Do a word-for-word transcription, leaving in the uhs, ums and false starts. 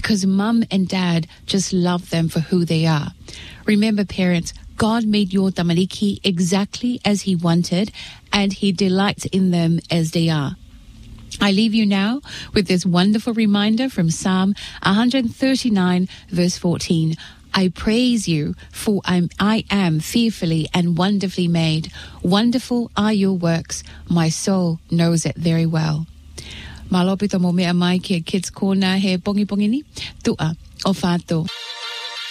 because mum and dad just love them for who they are. Remember, parents, God made your tamariki exactly as he wanted, and he delights in them as they are. I leave you now with this wonderful reminder from Psalm one thirty-nine, verse fourteen. I praise you, for I'm, I am fearfully and wonderfully made. Wonderful are your works. My soul knows it very well. Malopito mo mea mai ki Kids Corner he pongi pongi ni. Tua o whātou.